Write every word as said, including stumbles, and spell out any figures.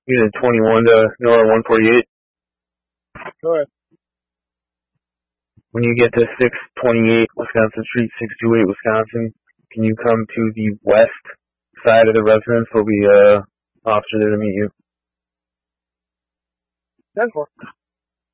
Unit twenty-one to Nora one forty-eight. Go ahead. When you get to six twenty-eight Wisconsin Street, six twenty-eight Wisconsin, can you come to the west side of the residence? There'll be a officer there to meet you. ten four.